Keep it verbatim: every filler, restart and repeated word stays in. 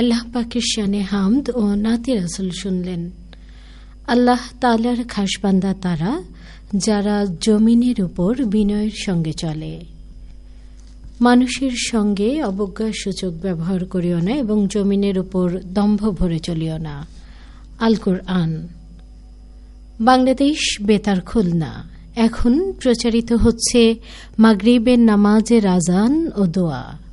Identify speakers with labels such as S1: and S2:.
S1: আল্লাহ পাকের শানে হামদ ও নাতে রাসূল শুনলেন। আল্লাহ তাআলার খাস বান্দা তারা যারা জমিনের উপর বিনয়ের সঙ্গে চলে। মানুষের সঙ্গে অবজ্ঞার সূচক ব্যবহার করিও না এবং জমিনের উপর দম্ভ ভরে চলিও না। আল কোরআন। বাংলাদেশ বেতার খুলনা। এখন প্রচারিত হচ্ছে মাগরিবের নামাজের আজান ও দোয়া।